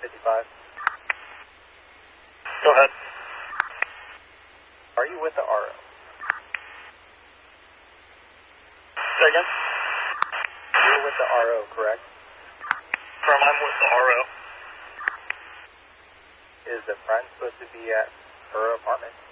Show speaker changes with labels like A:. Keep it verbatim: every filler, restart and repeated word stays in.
A: fifty-five.
B: Go ahead.
A: Are you with the R O?
B: Say again?
A: You're with the R O, correct?
B: From I'm with the R O.
A: Is the friend supposed to be at her apartment?